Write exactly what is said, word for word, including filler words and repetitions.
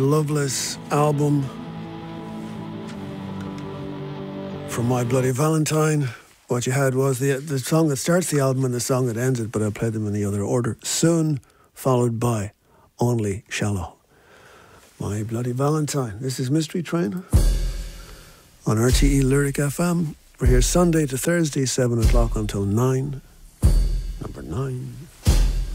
Loveless album from My Bloody Valentine. What you had was the the song that starts the album and the song that ends it, but I played them in the other order. Soon, followed by Only Shallow. My Bloody Valentine. This is Mystery Train on R T E Lyric F M. We're here Sunday to Thursday, seven o'clock until nine. Number nine.